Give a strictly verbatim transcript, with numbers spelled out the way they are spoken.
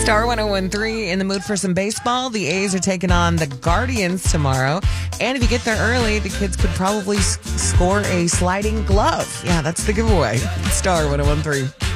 Star one oh one three in the mood for some baseball. The A's are taking on the Guardians tomorrow. And if you get there early, the kids could probably s- score a sliding glove. Yeah, that's the giveaway. Star one oh one three.